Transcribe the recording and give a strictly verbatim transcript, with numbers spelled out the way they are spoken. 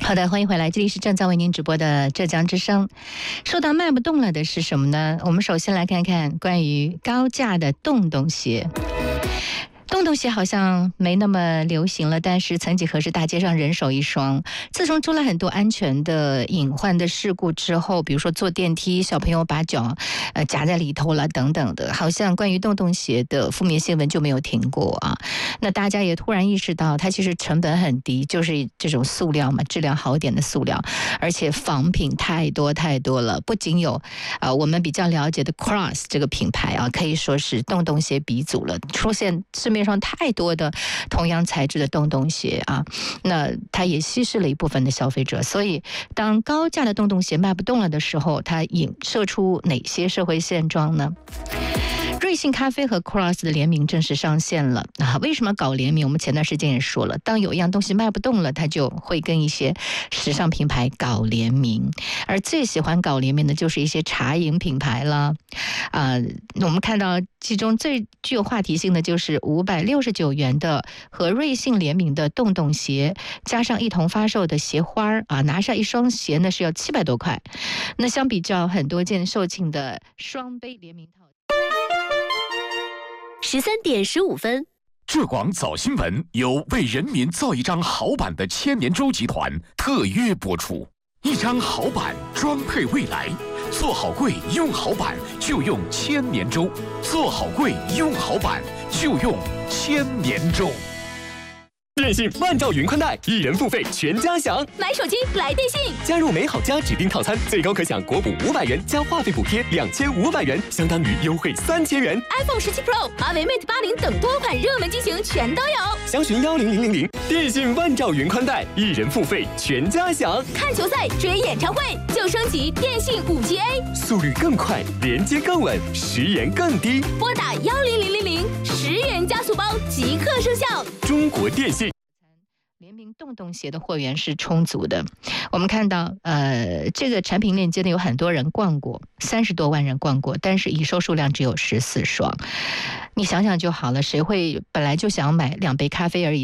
好的，欢迎回来，这里是正在为您直播的浙江之声。说到卖不动了的是什么呢？我们首先来看看关于高价的洞洞鞋。洞洞鞋好像没那么流行了，但是曾几何时大街上人手一双。自从出了很多安全的隐患的事故之后，比如说坐电梯小朋友把脚呃夹在里头了等等的，好像关于洞洞鞋的负面新闻就没有停过啊。那大家也突然意识到它其实成本很低，就是这种塑料嘛，质量好点的塑料，而且仿品太多太多了。不仅有呃我们比较了解的 Cross 这个品牌啊，可以说是洞洞鞋鼻祖了，出现市面上太多的同样材质的洞洞鞋啊，那它也稀释了一部分的消费者。所以当高价的洞洞鞋卖不动了的时候，它影射出哪些社会现状呢？瑞幸咖啡和 Cross 的联名正式上线了啊！为什么搞联名？我们前段时间也说了，当有一样东西卖不动了，它就会跟一些时尚品牌搞联名，而最喜欢搞联名的就是一些茶饮品牌了啊！我们看到其中最具有话题性的就是五百六十九元的和瑞幸联名的洞洞鞋，加上一同发售的鞋花啊，拿上一双鞋呢是要七百多块。那相比较很多件售罄的双杯联名套。 十三点十五分， 浙广早新闻由为人民造一张好板的千年舟集团特约播出。一张好板装配未来，做好柜用好板就用千年舟，做好柜用好板就用千年舟。 电信万兆云宽带，一人付费全家享。 买手机来电信， 加入美好家指定套餐，最高可享国补五百元加话费补贴两千五百元，相当于优惠三千元。 iPhone 十七 Pro、华为 Mate 八零等多款热门机型全都有。 详询幺零零零零。电信万兆云宽带，一人付费全家享。 看球赛、追演唱会就升级电信五 G A， 速率更快，连接更稳，时延更低。 拨打幺零零零零，十元加速包即刻生效。 中国电信。 联名洞洞鞋的货源是充足的。我们看到，呃，这个产品链接呢有很多人逛过，三十多万人逛过，但是已售数量只有十四双。你想想就好了，谁会本来就想买两杯咖啡而已？